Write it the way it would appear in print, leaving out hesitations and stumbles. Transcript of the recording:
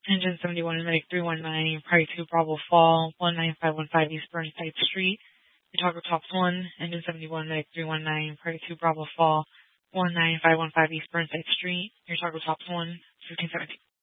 Engine 71 and Medic 319, Party 2 Bravo Fall, 19515 East Burnside Street. Utago Tops 1, Engine 71 Medic 319, Party 2 Bravo Fall, 19515 East Burnside Street. Utago Tops 1, 1517.